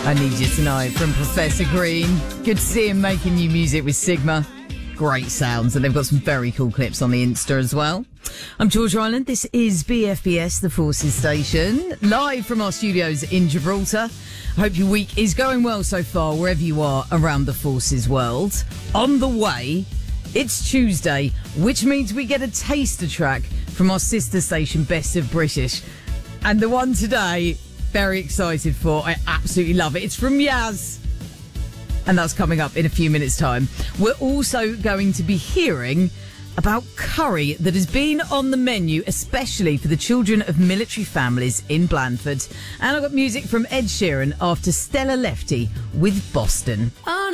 I Need You Tonight from Professor Green. Good to see him making new music with Sigma. Great sounds, and they've got some very cool clips on the Insta as well. I'm Georgia Island. This is BFBS, the Forces Station, live from our studios in Gibraltar. I hope your week is going well so far, wherever you are around the Forces world. On the way, it's Tuesday, which means we get a taster track from our sister station, Best of British. And the one today, very excited for. I absolutely love it. It's from Yaz. And that's coming up in a few minutes' time. We're also going to be hearing about curry that has been on the menu, especially for the children of military families in Blandford. And I've got music from Ed Sheeran after Stella Lefty with Boston.